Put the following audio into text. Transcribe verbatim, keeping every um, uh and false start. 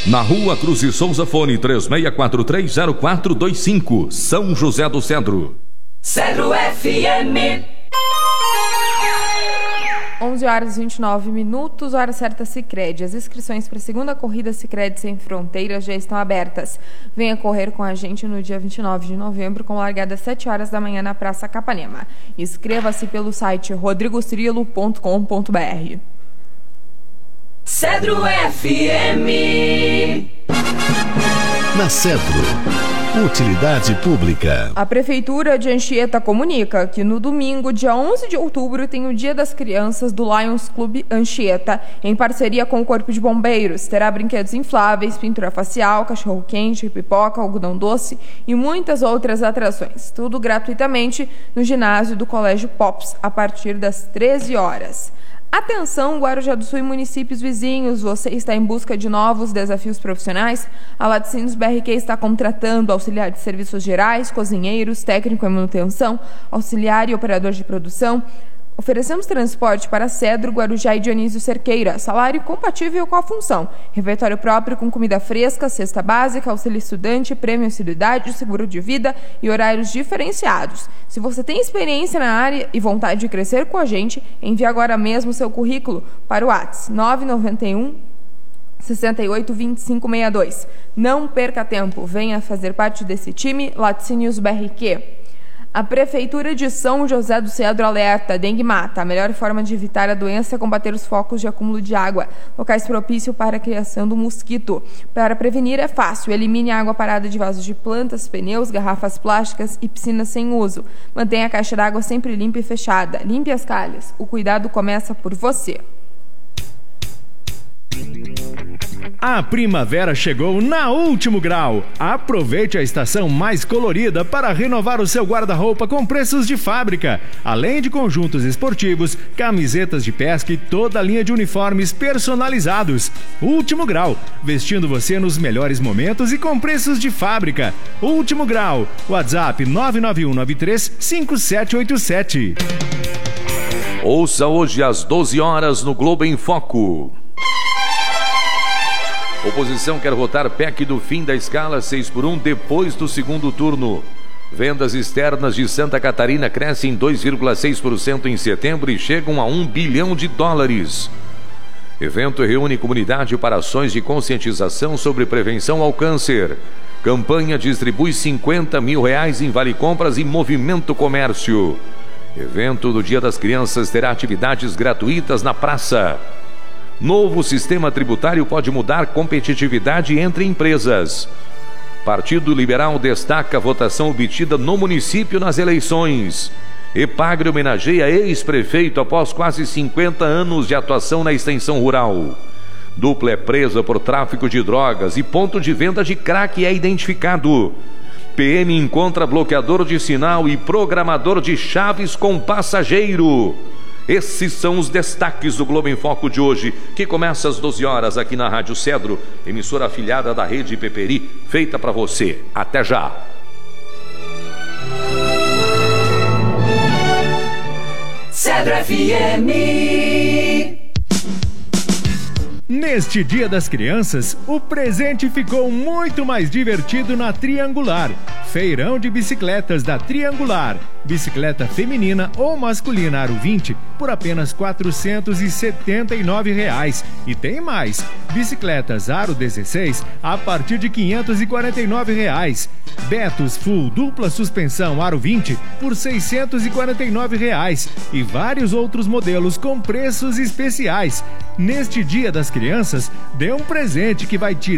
Na Rua Cruz e Souza, fone três seis quatro três zero quatro dois cinco, São José do Cedro. Cedro F M. onze horas e vinte e nove minutos, hora certa Sicredi. As inscrições para a segunda corrida Sicredi Sem Fronteiras já estão abertas. Venha correr com a gente no dia vinte e nove de novembro, com largada às sete horas da manhã na Praça Capanema. Inscreva-se pelo site rodrigo cirilo ponto com ponto br. Cedro F M. Na Cedro, utilidade pública. A Prefeitura de Anchieta comunica que no domingo, dia onze de outubro, tem o Dia das Crianças do Lions Clube Anchieta, em parceria com o Corpo de Bombeiros. Terá brinquedos infláveis, pintura facial, cachorro-quente, pipoca, algodão doce e muitas outras atrações. Tudo gratuitamente no ginásio do Colégio Pops, a partir das treze horas. Atenção, Guarujá do Sul e municípios vizinhos, você está em busca de novos desafios profissionais? A Laticínios B R Q está contratando auxiliar de serviços gerais, cozinheiros, técnico em manutenção, auxiliar e operador de produção. Oferecemos transporte para Cedro, Guarujá e Dionísio Cerqueira, salário compatível com a função, refeitório próprio com comida fresca, cesta básica, auxílio estudante, prêmio assiduidade, seguro de vida e horários diferenciados. Se você tem experiência na área e vontade de crescer com a gente, envie agora mesmo seu currículo para o WhatsApp nove nove um, seis oito, dois cinco seis dois. Não perca tempo, venha fazer parte desse time Laticínios B R Q. A Prefeitura de São José do Cedro alerta: dengue mata. A melhor forma de evitar a doença é combater os focos de acúmulo de água, locais propícios para a criação do mosquito. Para prevenir é fácil: elimine a água parada de vasos de plantas, pneus, garrafas plásticas e piscinas sem uso. Mantenha a caixa d'água sempre limpa e fechada. Limpe as calhas. O cuidado começa por você. A primavera chegou na Último Grau. Aproveite a estação mais colorida para renovar o seu guarda-roupa com preços de fábrica. Além de conjuntos esportivos, camisetas de pesca e toda a linha de uniformes personalizados. Último Grau, vestindo você nos melhores momentos e com preços de fábrica. Último Grau, WhatsApp nove nove um nove três cinco sete oito sete. Ouça hoje às doze horas no Globo em Foco. Oposição quer votar P E C do fim da escala seis por um depois do segundo turno. Vendas externas de Santa Catarina crescem dois vírgula seis por cento em setembro e chegam a um bilhão de dólares. Evento reúne comunidade para ações de conscientização sobre prevenção ao câncer. Campanha distribui cinquenta mil reais em Vale Compras e Movimento Comércio. Evento do Dia das Crianças terá atividades gratuitas na praça. Novo sistema tributário pode mudar competitividade entre empresas. Partido Liberal destaca a votação obtida no município nas eleições. Epagre homenageia ex-prefeito após quase cinquenta anos de atuação na extensão rural. Dupla é presa por tráfico de drogas e ponto de venda de crack é identificado. P M encontra bloqueador de sinal e programador de chaves com passageiro. Esses são os destaques do Globo em Foco de hoje, que começa às doze horas aqui na Rádio Cedro, emissora afiliada da Rede Peperi, feita para você. Até já! Cedro F M. Neste Dia das Crianças, o presente ficou muito mais divertido na Triangular. Feirão de bicicletas da Triangular. Bicicleta feminina ou masculina aro vinte por apenas quatrocentos e setenta e nove reais. E tem mais. Bicicletas aro dezesseis a partir de quinhentos e quarenta e nove reais. Betos Full dupla suspensão aro vinte por seiscentos e quarenta e nove reais. E vários outros modelos com preços especiais. Neste Dia das Crianças, dê um presente que vai tirar